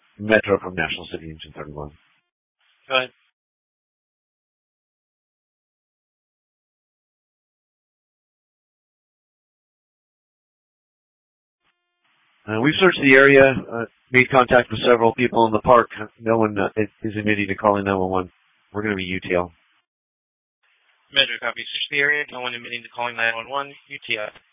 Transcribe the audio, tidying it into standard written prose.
Metro from National City Engine 31. Go ahead. We've searched the area, made contact with several people in the park. No one is admitting to calling 911. We're going to be UTL. Metro copy. Search the area. No one admitting to calling 911. UTL.